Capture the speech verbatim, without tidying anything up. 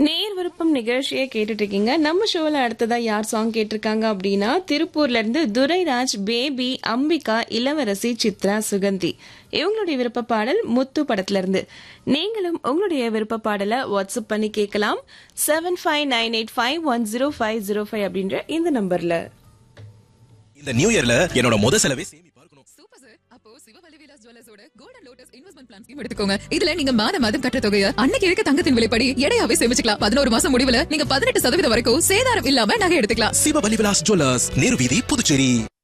நேர் விருப்பம் நிகழ்ச்சியை கேட்டுட்டு இருக்கீங்க. நம்ம ஷோல அடுத்ததா யார் சாங் கேட்டிருக்காங்க அப்படின்னா, திருப்பூர்ல இருந்து துரைராஜ், பேபி, அம்பிகா, இளவரசி, சித்ரா, சுகந்தி இவங்களுடைய விருப்ப பாடல் முத்து படத்துல இருந்து. நீங்களும் உங்களுடைய விருப்ப பாடலை வாட்ஸ்அப் பண்ணி கேட்கலாம். Seven five nine eight five one zero five zero five அப்படின்ற இந்த நம்பர்ல. இந்த நியூ இயர்ல என்னோட முத செலவே சேமிப்பா இருக்கணும். Super sir. அப்போ Sivavalli Vilas ஜுவல்லர்ஸோட golden lotus investment plan scheme எடுத்துக்கோங்க. இதுல நீங்க மாத மாதம் கட்ட தொகையை அன்னைக்கு இருக்க தங்கத்தின் விலைப்படி எடையாவே சேமிச்சுக்கலாம். பதினோரு மாசம் முடிவுல நீங்க பதினெட்டு சதவீதம் வரைக்கும் சேதாரம் இல்லாம நகை எடுத்துக்கலாம். சிவவல்லி விலாஸ் ஜுவல்லர்ஸ், நேரு வீதி, புதுச்சேரி.